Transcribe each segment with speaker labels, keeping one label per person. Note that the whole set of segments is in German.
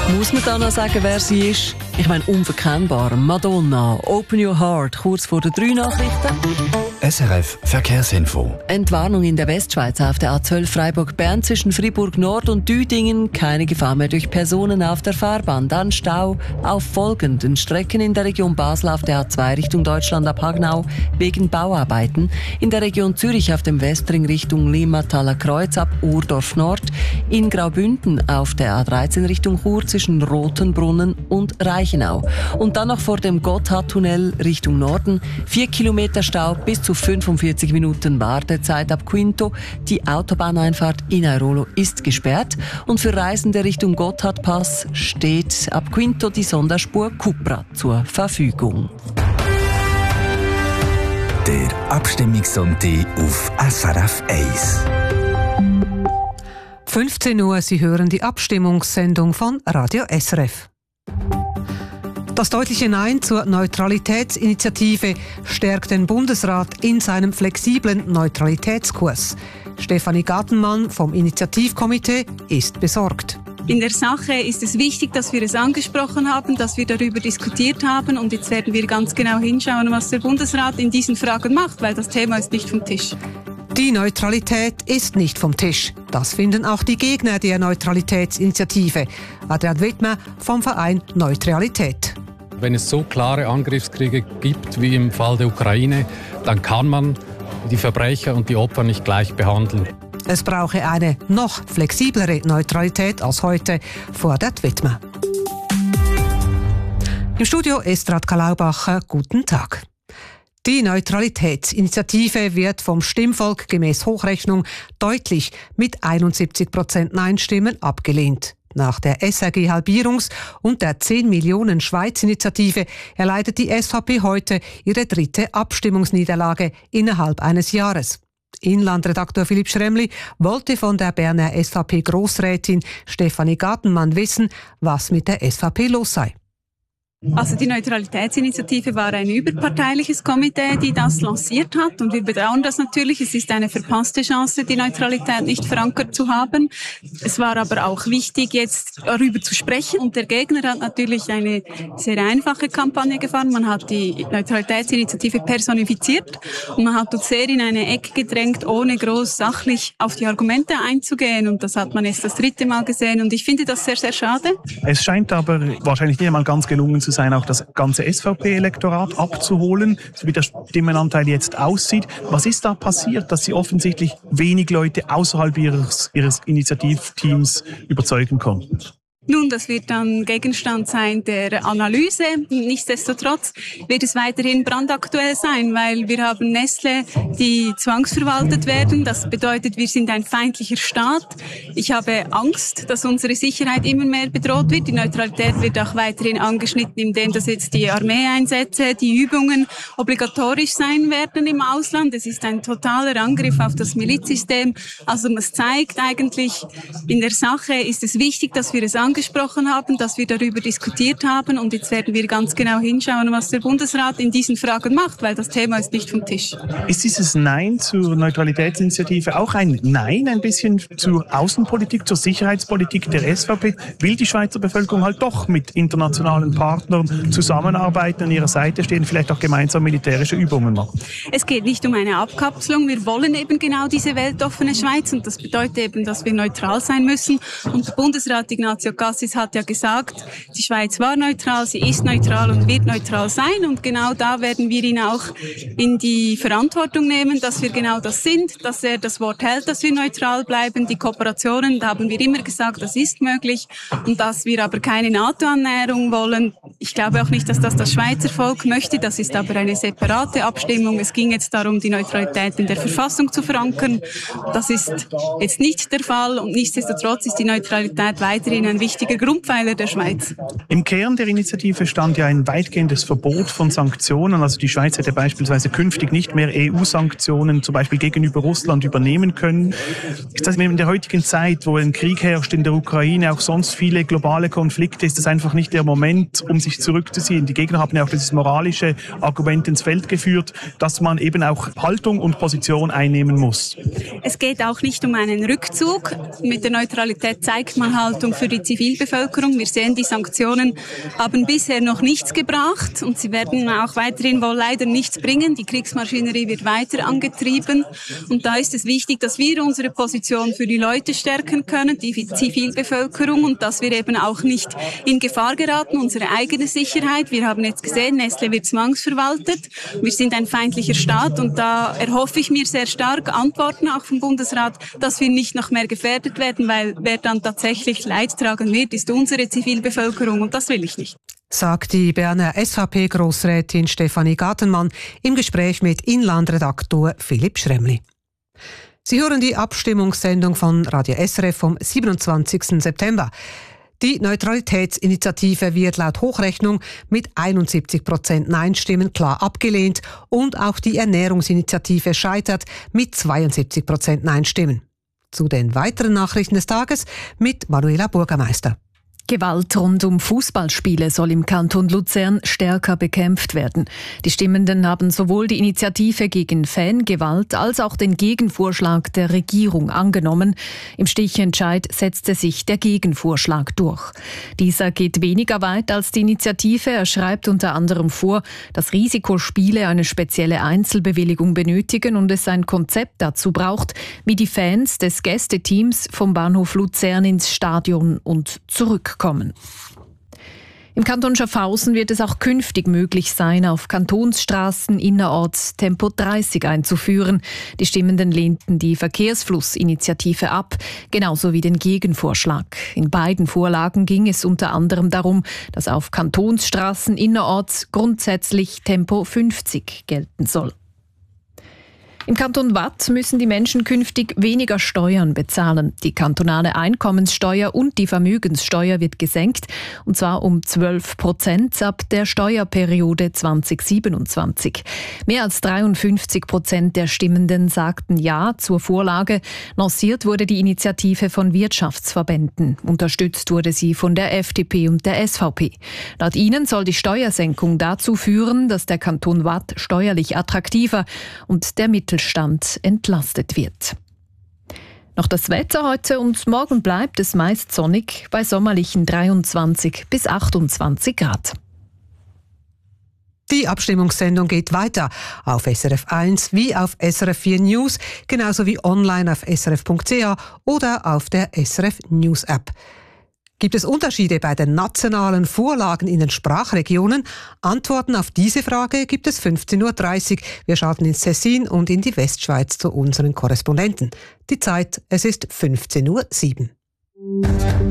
Speaker 1: Muss man da noch sagen, wer sie ist? Ich meine, unverkennbar. Madonna, Open Your Heart, kurz vor den 3 Nachrichten.
Speaker 2: SRF Verkehrsinfo.
Speaker 1: Entwarnung in der Westschweiz auf der A12 Freiburg-Bern zwischen Fribourg Nord und Düdingen. Keine Gefahr mehr durch Personen auf der Fahrbahn. Dann Stau auf folgenden Strecken in der Region Basel auf der A2 Richtung Deutschland ab Hagnau wegen Bauarbeiten. In der Region Zürich auf dem Westring Richtung Limmathaler Kreuz ab Urdorf Nord. In Graubünden auf der A13 Richtung Chur zwischen Rotenbrunnen und Reichenau. Und dann noch vor dem Gotthardtunnel Richtung Norden. 4 Kilometer Stau bis zu 45 Minuten Wartezeit ab Quinto. Die Autobahneinfahrt in Airolo ist gesperrt. Und für Reisende Richtung Gotthardpass steht ab Quinto die Sonderspur Cupra zur Verfügung.
Speaker 2: Der Abstimmungssonntag auf SRF 1.
Speaker 3: 15 Uhr, Sie hören die Abstimmungssendung von Radio SRF. Das deutliche Nein zur Neutralitätsinitiative stärkt den Bundesrat in seinem flexiblen Neutralitätskurs. Stefanie Gartenmann vom Initiativkomitee ist besorgt.
Speaker 4: In der Sache ist es wichtig, dass wir es angesprochen haben, dass wir darüber diskutiert haben und jetzt werden wir ganz genau hinschauen, was der Bundesrat in diesen Fragen macht, weil das Thema ist nicht vom Tisch.
Speaker 3: Die Neutralität ist nicht vom Tisch. Das finden auch die Gegner der Neutralitätsinitiative. Adrian Wittmer vom Verein Neutralität.
Speaker 5: Wenn es so klare Angriffskriege gibt wie im Fall der Ukraine, dann kann man die Verbrecher und die Opfer nicht gleich behandeln.
Speaker 3: Es brauche eine noch flexiblere Neutralität als heute, fordert Wittmer. Im Studio Estrat Kalaubacher, guten Tag. Die Neutralitätsinitiative wird vom Stimmvolk gemäß Hochrechnung deutlich mit 71% Nein-Stimmen abgelehnt. Nach der SRG-Halbierungs- und der 10 Millionen Schweiz-Initiative erleidet die SVP heute ihre 3. Abstimmungsniederlage innerhalb eines Jahres. Inlandredakteur Philipp Schremli wollte von der Berner SVP-Grossrätin Stefanie Gartenmann wissen, was mit der SVP los sei.
Speaker 4: Also die Neutralitätsinitiative war ein überparteiliches Komitee, die das lanciert hat und wir bedauern das natürlich. Es ist eine verpasste Chance, die Neutralität nicht verankert zu haben. Es war aber auch wichtig, jetzt darüber zu sprechen und der Gegner hat natürlich eine sehr einfache Kampagne gefahren. Man hat die Neutralitätsinitiative personifiziert und man hat uns sehr in eine Ecke gedrängt, ohne groß sachlich auf die Argumente einzugehen und das hat man jetzt das 3. Mal gesehen und ich finde das sehr, sehr schade.
Speaker 6: Es scheint aber wahrscheinlich nicht einmal ganz gelungen zu sein, auch das ganze SVP-Elektorat abzuholen, so wie der Stimmenanteil jetzt aussieht. Was ist da passiert, dass Sie offensichtlich wenig Leute außerhalb Ihres Initiativteams überzeugen konnten?
Speaker 4: Nun, das wird dann Gegenstand sein der Analyse. Nichtsdestotrotz wird es weiterhin brandaktuell sein, weil wir haben Nestlé, die zwangsverwaltet werden. Das bedeutet, wir sind ein feindlicher Staat. Ich habe Angst, dass unsere Sicherheit immer mehr bedroht wird. Die Neutralität wird auch weiterhin angeschnitten, indem dass jetzt die Armeeeinsätze, die Übungen obligatorisch sein werden im Ausland. Es ist ein totaler Angriff auf das Milizsystem. Also es zeigt eigentlich, in der Sache ist es wichtig, dass wir es angesprochen haben, dass wir darüber diskutiert haben und jetzt werden wir ganz genau hinschauen, was der Bundesrat in diesen Fragen macht, weil das Thema ist nicht vom Tisch.
Speaker 6: Ist dieses Nein zur Neutralitätsinitiative auch ein Nein ein bisschen zur Außenpolitik, zur Sicherheitspolitik der SVP? Will die Schweizer Bevölkerung halt doch mit internationalen Partnern zusammenarbeiten, an ihrer Seite stehen, vielleicht auch gemeinsam militärische Übungen machen?
Speaker 4: Es geht nicht um eine Abkapselung. Wir wollen eben genau diese weltoffene Schweiz und das bedeutet eben, dass wir neutral sein müssen. Und der Bundesrat Ignazio Cassis hat ja gesagt, die Schweiz war neutral, sie ist neutral und wird neutral sein. Und genau da werden wir ihn auch in die Verantwortung nehmen, dass wir genau das sind, dass er das Wort hält, dass wir neutral bleiben. Die Kooperationen, da haben wir immer gesagt, das ist möglich. Und dass wir aber keine NATO-Annäherung wollen. Ich glaube auch nicht, dass das Schweizer Volk möchte. Das ist aber eine separate Abstimmung. Es ging jetzt darum, die Neutralität in der Verfassung zu verankern. Das ist jetzt nicht der Fall. Und nichtsdestotrotz ist die Neutralität weiterhin ein wichtiger Grundpfeiler der Schweiz.
Speaker 6: Im Kern der Initiative stand ja ein weitgehendes Verbot von Sanktionen. Also die Schweiz hätte beispielsweise künftig nicht mehr EU-Sanktionen zum Beispiel gegenüber Russland übernehmen können. Ist das in der heutigen Zeit, wo ein Krieg herrscht in der Ukraine, auch sonst viele globale Konflikte, ist das einfach nicht der Moment, um sich sich zurückzuziehen. Die Gegner haben ja auch dieses moralische Argument ins Feld geführt, dass man eben auch Haltung und Position einnehmen muss.
Speaker 4: Es geht auch nicht um einen Rückzug. Mit der Neutralität zeigt man Haltung für die Zivilbevölkerung. Wir sehen, die Sanktionen haben bisher noch nichts gebracht und sie werden auch weiterhin wohl leider nichts bringen. Die Kriegsmaschinerie wird weiter angetrieben und da ist es wichtig, dass wir unsere Position für die Leute stärken können, die Zivilbevölkerung, und dass wir eben auch nicht in Gefahr geraten, unsere eigene Sicherheit. Wir haben jetzt gesehen, Nestlé wird zwangsverwaltet. Wir sind ein feindlicher Staat und da erhoffe ich mir sehr stark Antworten auch vom Bundesrat, dass wir nicht noch mehr gefährdet werden, weil wer dann tatsächlich Leid tragen wird, ist unsere Zivilbevölkerung und das will ich nicht.
Speaker 3: Sagt die Berner SVP-Grossrätin Stefanie Gartenmann im Gespräch mit Inlandredaktor Philipp Schremli. Sie hören die Abstimmungssendung von Radio SRF vom 27. September. Die Neutralitätsinitiative wird laut Hochrechnung mit 71% Nein-Stimmen klar abgelehnt und auch die Ernährungsinitiative scheitert mit 72% Nein-Stimmen. Zu den weiteren Nachrichten des Tages mit Manuela Burgermeister.
Speaker 7: Gewalt rund um Fußballspiele soll im Kanton Luzern stärker bekämpft werden. Die Stimmenden haben sowohl die Initiative gegen Fangewalt als auch den Gegenvorschlag der Regierung angenommen. Im Stichentscheid setzte sich der Gegenvorschlag durch. Dieser geht weniger weit als die Initiative. Er schreibt unter anderem vor, dass Risikospiele eine spezielle Einzelbewilligung benötigen und es ein Konzept dazu braucht, wie die Fans des Gästeteams vom Bahnhof Luzern ins Stadion und zurück kommen. Im Kanton Schaffhausen wird es auch künftig möglich sein, auf Kantonsstraßen innerorts Tempo 30 einzuführen. Die Stimmenden lehnten die Verkehrsflussinitiative ab, genauso wie den Gegenvorschlag. In beiden Vorlagen ging es unter anderem darum, dass auf Kantonsstraßen innerorts grundsätzlich Tempo 50 gelten soll. Im Kanton Waadt müssen die Menschen künftig weniger Steuern bezahlen. Die kantonale Einkommenssteuer und die Vermögenssteuer wird gesenkt, und zwar um 12% ab der Steuerperiode 2027. Mehr als 53% der Stimmenden sagten Ja zur Vorlage. Lanciert wurde die Initiative von Wirtschaftsverbänden. Unterstützt wurde sie von der FDP und der SVP. Laut ihnen soll die Steuersenkung dazu führen, dass der Kanton Waadt steuerlich attraktiver und der Mittelstand entlastet wird. Noch das Wetter heute und morgen bleibt es meist sonnig bei sommerlichen 23 bis 28 Grad.
Speaker 3: Die Abstimmungssendung geht weiter auf SRF 1 wie auf SRF 4 News, genauso wie online auf srf.ch oder auf der SRF News App. Gibt es Unterschiede bei den nationalen Vorlagen in den Sprachregionen? Antworten auf diese Frage gibt es 15.30 Uhr. Wir schalten ins Tessin und in die Westschweiz zu unseren Korrespondenten. Die Zeit, es ist 15.07 Uhr.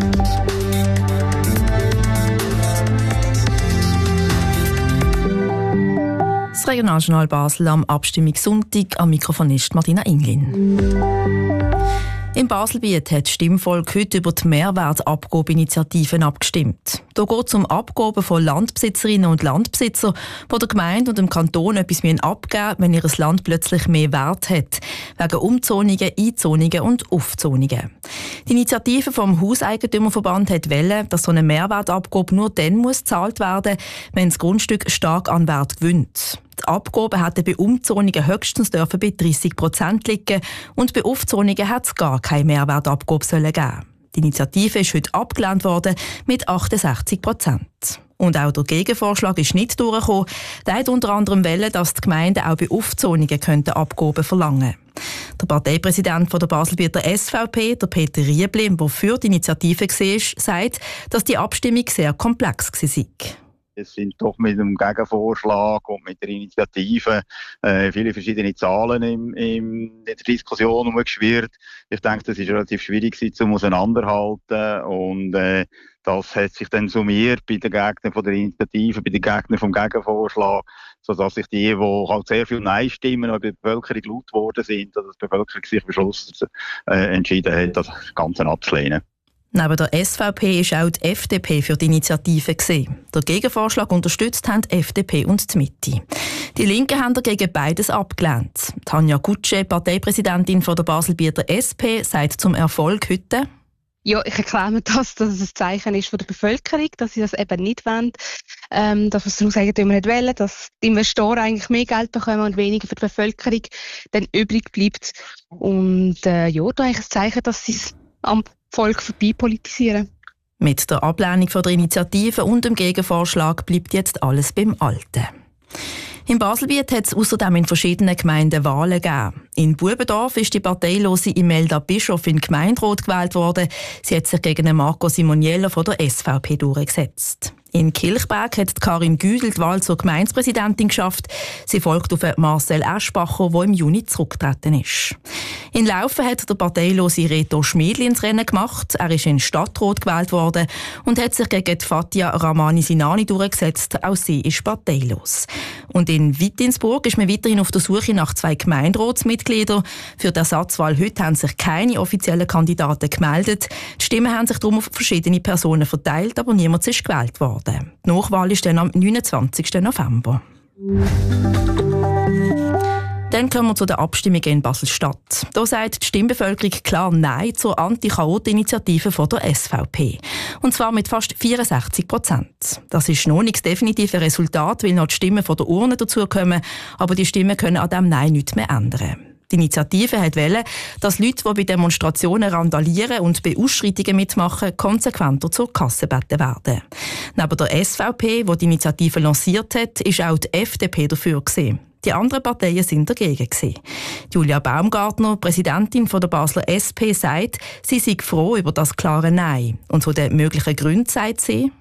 Speaker 8: Das Regionaljournal Basel am Abstimmungssonntag. Am Mikrofon ist Martina Inglin. Im Baselbiet hat das Stimmvolk heute über die Mehrwertabgabeninitiativen abgestimmt. Hier geht es um Abgaben von Landbesitzerinnen und Landbesitzern, die der Gemeinde und dem Kanton etwas abgeben müssen, wenn ihr Land plötzlich mehr Wert hat. Wegen Umzonungen, Einzonungen und Aufzonungen. Die Initiative vom Hauseigentümerverband wollte, dass so eine Mehrwertabgabe nur dann gezahlt werden muss, wenn das Grundstück stark an Wert gewinnt. Die Abgaben hätten bei Umzonungen höchstens bei 30% liegen und bei Aufzonungen hätte es gar keine Mehrwertabgabe geben. Die Initiative ist heute abgelehnt worden mit 68%. Und auch der Gegenvorschlag ist nicht durchgekommen. Der hat unter anderem wollen, dass die Gemeinden auch bei Aufzonungen Abgaben verlangen könnten. Der Parteipräsident der Baselbieter SVP, der Peter Riebli, der für die Initiative war, sagt, dass die Abstimmung sehr komplex war.
Speaker 9: Es sind doch mit dem Gegenvorschlag und mit der Initiative viele verschiedene Zahlen in der Diskussion umgeschwirrt. Ich denke, das ist relativ schwierig zum Auseinanderhalten und das hat sich dann summiert bei den Gegnern von der Initiative, bei den Gegnern vom Gegenvorschlag, sodass sich die halt sehr viele Nein-Stimmen bei der Bevölkerung laut geworden sind, dass die Bevölkerung sich am Schluss entschieden hat, das Ganze abzulehnen.
Speaker 8: Neben der SVP ist auch die FDP für die Initiative gewesen. Der Gegenvorschlag unterstützt haben die FDP und die Mitte. Die Linken haben dagegen beides abgelehnt. Tanja Gutsche, Parteipräsidentin der Baselbieter SP, sagt zum Erfolg heute:
Speaker 10: Ja, ich erkläre mir dass es ein Zeichen ist von der Bevölkerung, dass sie das eben nicht wollen. Dass wir so sagen, wir nicht wollen, dass die Investoren eigentlich mehr Geld bekommen und weniger für die Bevölkerung dann übrig bleibt. Und da ist ein Zeichen, dass sie es am Volk vorbei politisieren.
Speaker 8: Mit der Ablehnung von der Initiative und dem Gegenvorschlag bleibt jetzt alles beim Alten. Im Baselbiet hat es außerdem in verschiedenen Gemeinden Wahlen gegeben. In Bubendorf ist die parteilose Imelda Bischof in Gemeinderat gewählt worden. Sie hat sich gegen Marco Simoniello von der SVP durchgesetzt. In Kilchberg hat Karin Güdel die Wahl zur Gemeindepräsidentin geschafft. Sie folgt auf Marcel Eschbacher, der im Juni zurückgetreten ist. In Laufen hat der parteilose Reto Schmiedli ins Rennen gemacht. Er ist in Stadtrat gewählt worden und hat sich gegen Fatia Ramani Sinani durchgesetzt. Auch sie ist parteilos. Und in Wittinsburg ist man weiterhin auf der Suche nach 2 Gemeinderatsmitgliedern. Für die Ersatzwahl heute haben sich keine offiziellen Kandidaten gemeldet. Die Stimmen haben sich darum auf verschiedene Personen verteilt, aber niemand ist gewählt worden. Die Nachwahl ist dann am 29. November. Dann kommen wir zu den Abstimmungen in Basel-Stadt. Da sagt die Stimmbevölkerung klar Nein zur Anti-Chaot-Initiative von der SVP. Und zwar mit fast 64%. Das ist noch nicht das definitive Resultat, weil noch die Stimmen von der Urne dazukommen. Aber die Stimmen können an diesem Nein nichts mehr ändern. Die Initiative wollte, dass Leute, die bei Demonstrationen randalieren und bei Ausschreitungen mitmachen, konsequenter zur Kasse gebeten werden. Neben der SVP, die die Initiative lanciert hat, ist auch die FDP dafür gewesen. Die anderen Parteien sind dagegen gewesen. Julia Baumgartner, Präsidentin der Basler SP, sagt, sie sei froh über das klare Nein. Und zu den möglichen Gründen sagt sie: